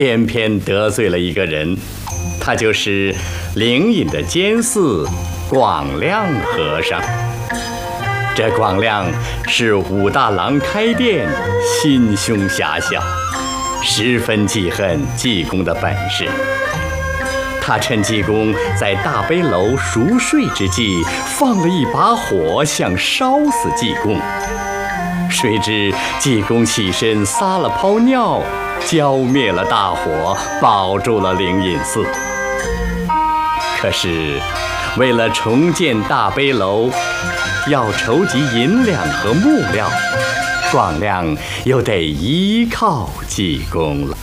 偏偏得罪了一个人，他就是灵隐的监寺广亮和尚。这广亮是武大郎开店，心胸狭小，十分记恨济公的本事。他趁济公在大悲楼熟睡之际，放了一把火，想烧死济公。谁知济公起身撒了泡尿，浇灭了大火，保住了灵隐寺。可是为了重建大悲楼，要筹集银两和木料，广亮又得依靠济公了。